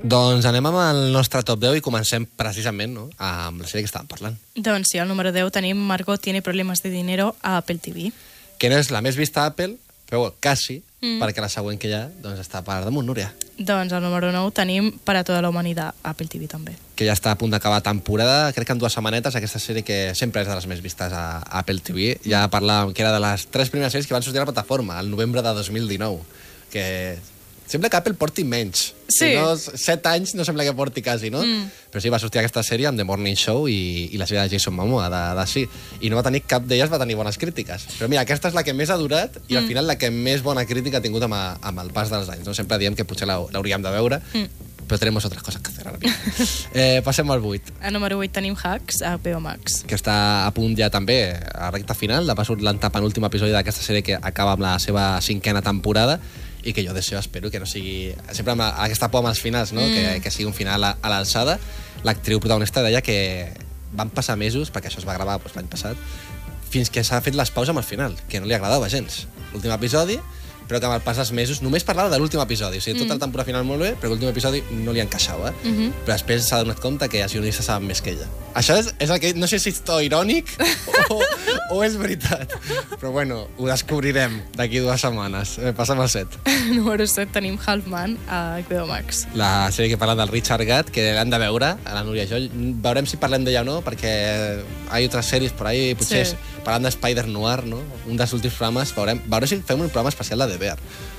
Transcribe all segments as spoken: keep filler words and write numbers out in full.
Doncs anem amb el nostre top deu i comencem precisament, no?, amb la sèrie que estàvem parlant. Doncs sí, al número deu tenim Margot tiene problemas de dinero a Apple T V. Que no és la més vista a Apple, però bueno, quasi, mm. perquè la següent que hi ha doncs, està per damunt, Núria. Doncs al número nou tenim Para toda la humanidad a Apple T V també. Que ja està a punt d'acabar temporada, crec que en dues setmanetes, aquesta sèrie que sempre és de les més vistes a Apple T V. Ja parlàvem que era de les tres primeres sèries que van sortir a la plataforma, al novembre de dos mil dinou, que sembla que Apple porti menys. Sí. Si no, set anys no sembla que porti quasi, no? Mm. Però sí, va sortir aquesta sèrie amb The Morning Show i, i la sèrie de Jason Momoa, de, de sí. I no va tenir, cap d'elles va tenir bones crítiques. Però mira, aquesta és la que més ha durat i mm. al final la que més bona crítica ha tingut amb, a, amb el pas dels anys. No? Sempre diem que potser l'hauríem de veure, mm. però tenemos otras cosas que hacer ara. eh, passem al vuit. A número vuit tenim Hacks a H B O Max. Que està a punt ja també, a recta final, de pas l'antepenúltim episodi d'aquesta sèrie que acaba amb la seva cinquena temporada i que jo deseo, espero que no sigui... Sempre amb aquesta por amb els finals, no? Mm. Que, que sigui un final a, a l'alçada. L'actriu protagonista deia que van passar mesos, perquè això es va gravar doncs, l'any passat, fins que s'ha fet les pauses amb el final, que no li agradava gens. L'últim episodi, però que amb el pas dels mesos només parlava de l'últim episodi. O sigui, tota mm. la temporada final molt bé, però l'últim episodi no li encaixava. Mm -hmm. Però després s'ha donat compte que els guionistes saben més que ella. Això és, és el que... No sé si és to irònic o, o és veritat. Però bueno, ho descobrirem d'aquí dues setmanes. Eh, passa'm al set. Número set tenim Halfman a H B O Max. La sèrie que parla del Richard Gatt, que l'han de veure, a la Núria i jo. Veurem si parlem d'ella o no, perquè hi ha altres sèries per ahí, potser sí. Parlant d'Spider Noir, no? Un dels últims programes, veurem, veurem si fem un programa especial de The Bear.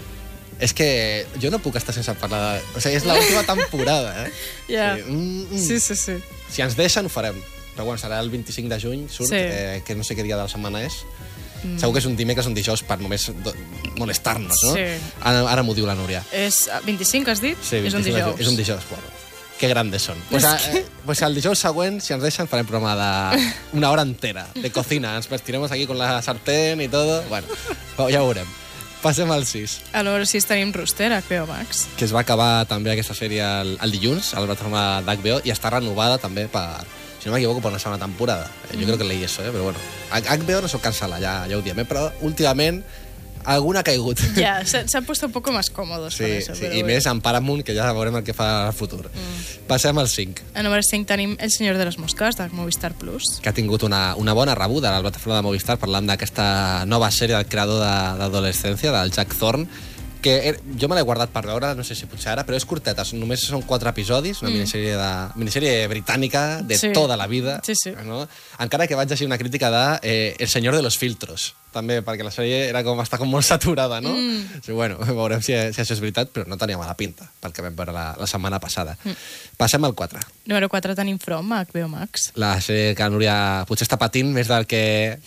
És que jo no puc estar sense parlar de... O sigui, és l'última temporada, eh? Yeah. Sí, mm, mm. sí, sí, sí. Si ens deixen, ho farem. Però bueno, serà el vint-i-cinc de juny, surt, sí. eh, que no sé què dia de la setmana és. Mm. Segur que és un dimecres, un dijous, per només molestar-nos, no? Sí. Ara, ara m'ho diu la Núria. És vint-i-cinc, has dit? Sí, és un dijous. És un dijous, bueno. Que grandes són. Pues, que... eh, pues el dijous següent, si ens deixen, farem programa de una hora entera, de cocina. Ens vestiremos aquí con la sartén y todo. Bueno, ja ho veurem. Passem al sis. A número sis tenim Rooster, a H B O Max. Que es va acabar també aquesta sèrie el, el dilluns, a la plataforma d'H B O, i està renovada també per, si no m'equivoco, per una segona temporada. Mm. Jo crec que leí això, eh? Però bueno. H B O no se'l cancela, ja, ja ho diem, eh? Però últimament alguna ha caigut. Ja, s'han puesto un poco más cómodos. Sí, eso, sí, i bé. Més en Paramount, que ja veurem el que fa al futur. Mm. Passem al cinc. A número cinc tenim El Señor de les Mosques, de Movistar Plus. Que ha tingut una, una bona rebuda a la plataforma de Movistar, parlant d'aquesta nova sèrie del creador d'adolescència, del Jack Thorne, que er, jo me l'he guardat per veure, no sé si potser ara, però és curteta, només són quatre episodis, una mm. minissèrie, de, minissèrie britànica de sí. tota la vida. Sí, sí. No? Encara que vaig llegir una crítica de eh, El Señor de los Filtros, també, perquè la sèrie era com, està com molt saturada, no? Mm. Sí, bueno, veurem si, si això és veritat, però no tenia mala pinta, perquè vam veure la, la setmana passada. Mm. Passem al quatre. Número quatre tenim From, a H B O Max. La sèrie que la Núria potser està patint més del que...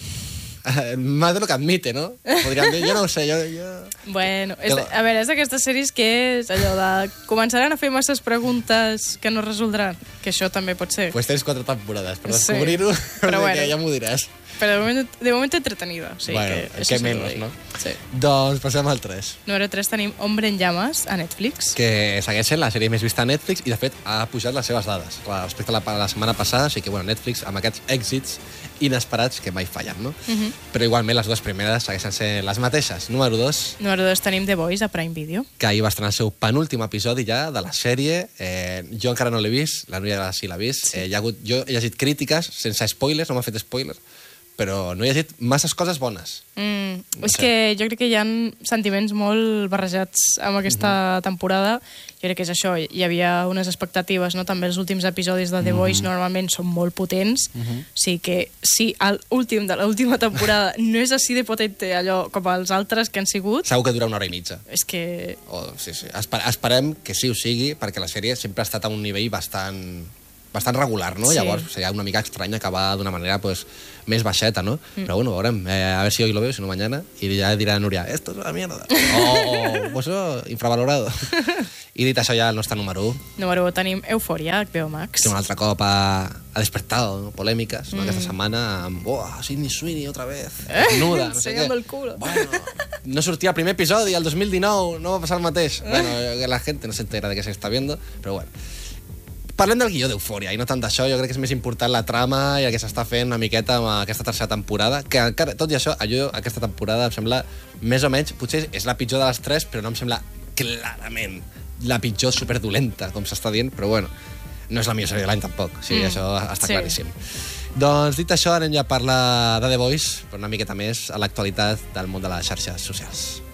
Más de lo que admite, no? Podríem dir, jo no ho sé, jo... jo... Bueno, és, a veure, és d'aquestes sèries que és allò de... Començaran a fer masses preguntes que no resoldran, que això també pot ser. Pues tens quatre temporades per descobrir-ho, sí. Però bueno, que ja m'ho diràs. Però de moment, de moment entretenida. O sigui bueno, que, que menys, no? Sí. Doncs passem al tres. Número tres tenim Hombre en llamas, a Netflix. Que segueix sent la sèrie més vista a Netflix i, de fet, ha pujat les seves dades respecte a la, a la setmana passada, així que, bueno, Netflix, amb aquests èxits inesperats que mai fallen, no? Uh -huh. Però igualment les dues primeres segueixen sent les mateixes. Número dos. Número dos tenim The Voice, a Prime Video. Que ahir va estrenar el seu penúltim episodi ja de la sèrie. Eh, jo encara no l'he vist, la Núria sí l'ha vist. Sí. Eh, hi ha hagut, jo he llegit crítiques sense spoilers, no m'ha fet spoilers, però no he llegit masses coses bones. Mm, no és sé. Que jo crec que hi ha sentiments molt barrejats amb aquesta uh-huh. temporada. Jo crec que és això, hi havia unes expectatives, no? També els últims episodis de The Voice uh-huh. normalment són molt potents, uh-huh. o sigui que si l'últim de l'última temporada no és així de potente allò com els altres que han sigut... Segur que dura una hora i mitja. És que... Oh, sí, sí. Esper esperem que sí ho sigui, perquè la sèrie sempre ha estat a un nivell bastant... bastant regular, no? Sí. Llavors seria una mica estrany acabar d'una manera pues, més baixeta, no? Mm. Però bueno, veurem, eh, a ver si hoy lo veo, si no mañana, i ja dirà Núria, esto es una mierda, o, o eso, infravalorado. I dit això ja el nostre número u. Número u tenim Eufòria, H B O Max. Que un altre cop ha, ha despertado no? polèmiques, no? Mm. Aquesta setmana amb, oh, Sydney Sweeney otra vez, desnuda, no sé què. El culo. Bueno, no sortia el primer episodi, el dos mil dinou, no va passar el mateix. Bueno, la gente no s'entera de què s'està viendo, però bueno. Parlem del guió d'Eufòria, i no tant d'això, jo crec que és més important la trama i el que s'està fent una miqueta amb aquesta tercera temporada, que encara, tot i això, allò, aquesta temporada em sembla més o menys, potser és la pitjor de les tres, però no em sembla clarament la pitjor superdolenta, com s'està dient, però bueno, no és la millor sèrie de l'any tampoc, o sigui, mm. això està sí. claríssim. Doncs dit això, anem ja a parlar de The Voice, però una miqueta més a l'actualitat del món de les xarxes socials.